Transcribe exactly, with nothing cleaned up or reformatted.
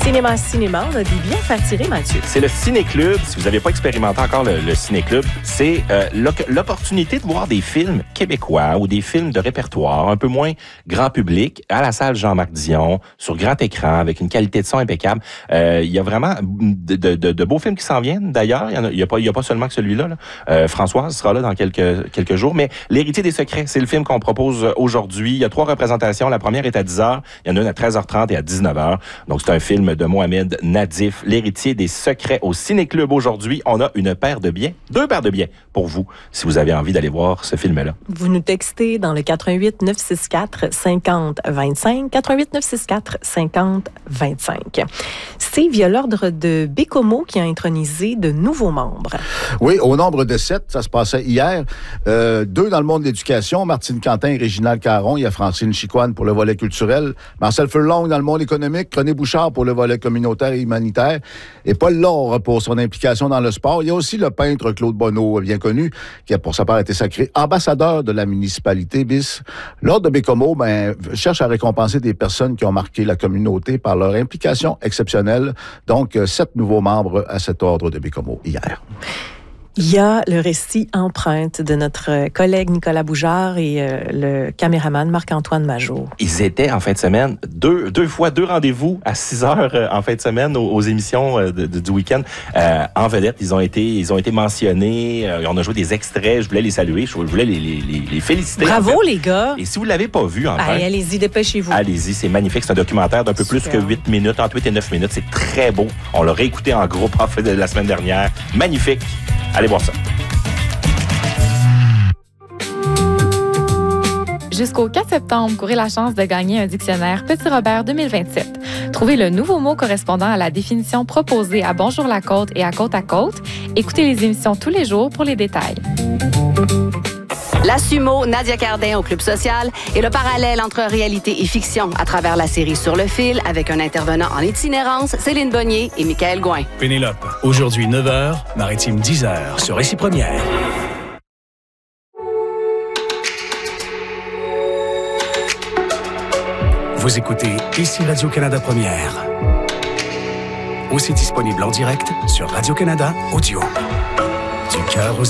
Cinéma Cinéma, on a des billets à faire tirer, Mathieu. C'est le Ciné-Club. Si vous n'avez pas expérimenté encore le, le Ciné-Club, c'est euh, l'opportunité de voir des films québécois ou des films de répertoire un peu moins grand public à la salle Jean-Marc Dion, sur grand écran, avec une qualité de son impeccable. Euh, il y a vraiment de, de, de, de beaux films qui s'en viennent, d'ailleurs. Il n'y a, a, a pas seulement que celui-là. Là. Euh, Françoise sera là dans quelques, quelques jours. Mais L'Héritier des secrets, c'est le film qu'on propose aujourd'hui. Il y a trois représentations. La première est à dix heures. Il y en a une à treize heures trente et à dix-neuf heures. Donc, c'est un film de Mohamed Nadif, L'Héritier des secrets au Ciné-Club aujourd'hui. On a une paire de billets, deux paires de billets pour vous, si vous avez envie d'aller voir ce film-là. Vous nous textez dans le quatre un huit neuf six quatre cinq zéro deux cinq, quatre un huit neuf six quatre cinq zéro deux cinq. C'est via l'ordre de Bécomo qui a intronisé de nouveaux membres. Oui, au nombre de sept, ça se passait hier. Euh, deux dans le monde de l'éducation, Martine Quentin et Réginald Caron. Il y a Francine Chicoine pour le volet culturel, Marcel Furlong dans le monde économique, René Bouchard pour le volet communautaire et humanitaire, et Paul Laure pour son implication dans le sport. Il y a aussi le peintre Claude Bonneau, bien connu, qui a pour sa part été sacré ambassadeur de la municipalité bis. L'ordre de Bécomo ben, cherche à récompenser des personnes qui ont marqué la communauté par leur implication exceptionnelle. Donc, sept nouveaux membres à cet ordre de Bécomo hier. Il y a le récit Empreinte de notre collègue Nicolas Boujard et euh, le caméraman Marc-Antoine Majot. Ils étaient en fin de semaine, deux, deux fois, deux rendez-vous à six heures euh, en fin de semaine aux, aux émissions euh, de, de, du week-end. Euh, en vedette, ils ont été, ils ont été mentionnés. Euh, on a joué des extraits. Je voulais les saluer. Je voulais les, les, les, les féliciter. Bravo, en fait. les gars. Et si vous ne l'avez pas vu, en fait. Allez-y, dépêchez-vous. Allez-y, c'est magnifique. C'est un documentaire d'un peu Super. plus que huit minutes, entre huit et neuf minutes. C'est très beau. On l'a réécouté en groupe en fait de la semaine dernière. Magnifique. Allez voir ça. Jusqu'au quatre septembre, courez la chance de gagner un dictionnaire Petit Robert deux mille vingt-sept. Trouvez le nouveau mot correspondant à la définition proposée à Bonjour la Côte et à Côte à Côte. Écoutez les émissions tous les jours pour les détails. La Sumo, Nadia Cardin au Club social et le parallèle entre réalité et fiction à travers la série Sur le fil avec un intervenant en itinérance, Céline Bonnier et Michael Gouin. Pénélope, aujourd'hui neuf heures, Maritime dix heures sur Récit Première. Vous écoutez ici Radio-Canada Première. Aussi disponible en direct sur Radio-Canada Audio. Du cœur aux